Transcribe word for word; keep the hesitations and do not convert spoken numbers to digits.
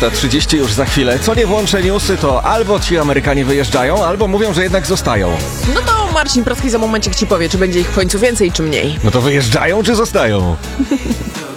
dwudziesta trzydzieści już za chwilę. Co nie włączę newsy, to albo ci Amerykanie wyjeżdżają, albo mówią, że jednak zostają. No to Marcin Proski za momencik ci powie, czy będzie ich w końcu więcej, czy mniej. No to wyjeżdżają, czy zostają?